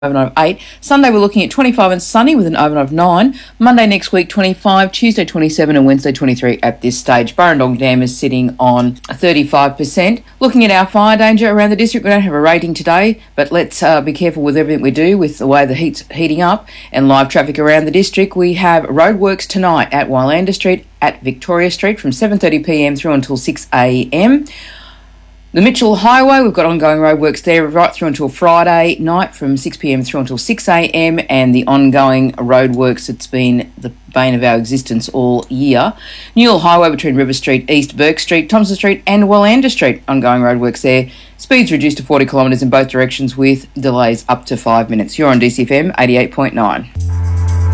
overnight of 8. Sunday we're looking at 25 and sunny with an overnight of 9. Monday next week 25, Tuesday 27 and Wednesday 23 at this stage. Burrendong Dam is sitting on 35%. Looking at our fire danger around the district, we don't have a rating today, but let's be careful with everything we do with the way the heat's heating up and live traffic around the district. We have roadworks tonight at Wylander Street, at Victoria Street from 7:30pm through until 6am. The Mitchell Highway, we've got ongoing roadworks there right through until Friday night from 6pm through until 6am, and the ongoing roadworks, it's been the bane of our existence all year. Newell Highway between River Street, East Burke Street, Thompson Street and Wylander Street, ongoing roadworks there. Speeds reduced to 40 kilometres in both directions with delays up to 5 minutes. You're on DCFM 88.9.